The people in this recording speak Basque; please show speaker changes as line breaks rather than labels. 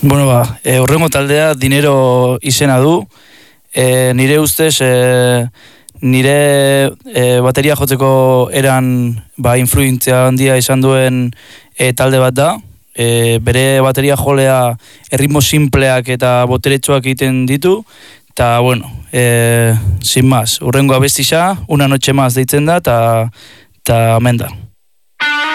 Bueno, horrengo taldea Dinero izena du. Nire ustez, nire bateria jotzeko eran influentzia handia izan duen talde bat da. Bere bateria jolea erritmo simpleak eta boteretsuak egiten ditu. Eta, bueno, sin más, urrengo abestisa, Una noche más deitzen da, eta hemen da.